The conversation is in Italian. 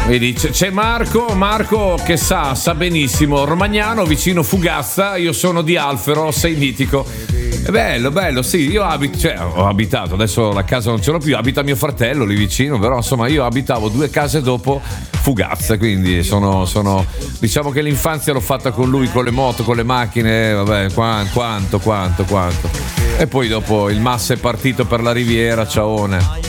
Vedi, c'è Marco che sa benissimo, Romagnano vicino Fugazza, io sono di Alfero, sei mitico. È bello, sì, io ho abitato, adesso la casa non ce l'ho più, abita mio fratello lì vicino, però insomma io abitavo 2 case dopo Fugazza, quindi sono diciamo che l'infanzia l'ho fatta con lui, con le moto, con le macchine, vabbè, quanto. E poi dopo il Massa è partito per la Riviera, ciaone.